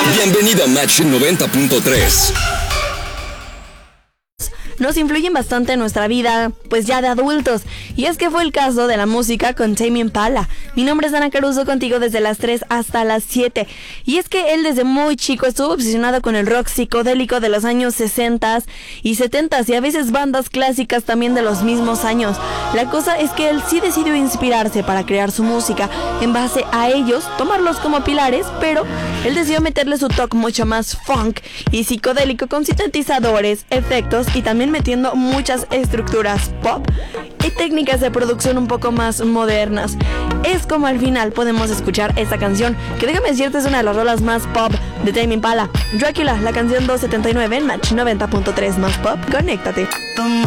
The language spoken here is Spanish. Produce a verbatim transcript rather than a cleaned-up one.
Bienvenido a Match noventa punto tres. Nos influyen bastante en nuestra vida, pues ya de adultos. Y es que fue el caso de la música con Tame Impala. Mi nombre es Ana Caruso, contigo desde las tres hasta las siete. Y es que él desde muy chico estuvo obsesionado con el rock psicodélico de los años sesenta y setenta y a veces bandas clásicas también de los mismos años. La cosa es que él sí decidió inspirarse para crear su música en base a ellos, tomarlos como pilares, pero él decidió meterle su toque mucho más funk y psicodélico con sintetizadores, efectos y también metiendo muchas estructuras pop y técnicas de producción un poco más modernas. Es como al final podemos escuchar esta canción, que déjame decirte es una de las rolas más pop de Tame Impala, Dracula, la canción doscientos setenta y nueve en Match noventa punto tres más pop. Conéctate. The